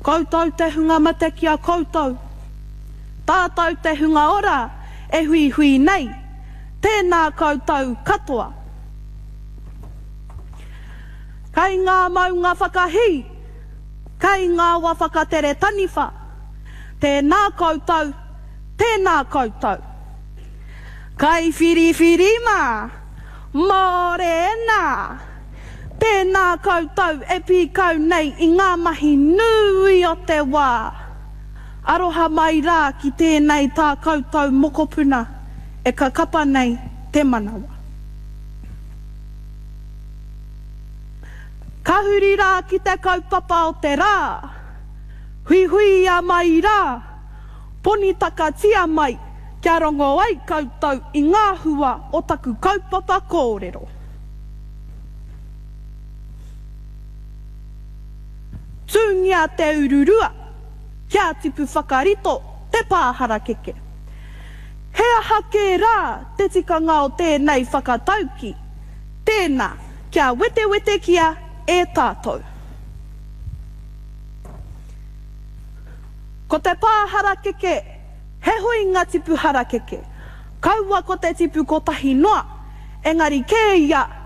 Koutou te hunga mate ki a koutou. Tātou te hunga ora e hui hui nei. Tēnā koutou katoa. Kai ngā maunga whakahi. Kai ngā wa whakatere taniwha. Tēnā koutou. Tēnā koutou. Kai whiri mā. Mōrena. Tēnā koutou e pīkau nei i ngā mahi nui o te wā. Aroha mai rā ki tēnei tā koutou mokopuna e ka kapa nei te manawa. Kahuri rā ki te kaupapa o te rā. Hui hui a mai rā. Poni taka tia mai kia rongo ai koutou i ngā hua o taku kaupapa kōrero. Tūngia te ururua, kia tipu whakarito, te pāhara keke. Hea hake rā te tikanga o tēnei whakatauki, tēnā kia wete kia e tātou. Ko te pāhara keke, he hui ngā tipu hara keke. Kaua ko te tipu kotahi noa, engari kē ia